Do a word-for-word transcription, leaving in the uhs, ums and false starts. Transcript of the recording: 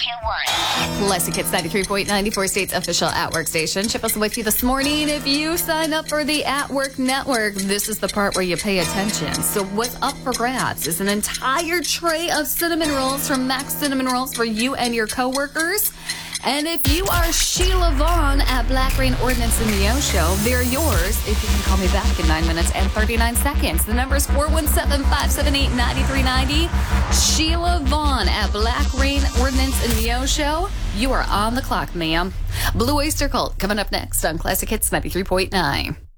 two one. Classic Hits ninety-three point nine, four States official At Work station. Chip us with you this morning. If you sign up for the At Work Network, this is the part where you pay attention. So what's up for grabs is an entire tray of cinnamon rolls from Max Cinnamon Rolls for you and your coworkers. And if you are Sheila Vaughn at Black Rain Ordnance in the O Show, they're yours if you can call me back in nine minutes and thirty-nine seconds. The number is four one seven, five seven eight, nine three nine zero. Sheila Vaughn at Black Rain Ordnance in the O Show. You are on the clock, ma'am. Blue Oyster Cult coming up next on Classic Hits ninety-three point nine.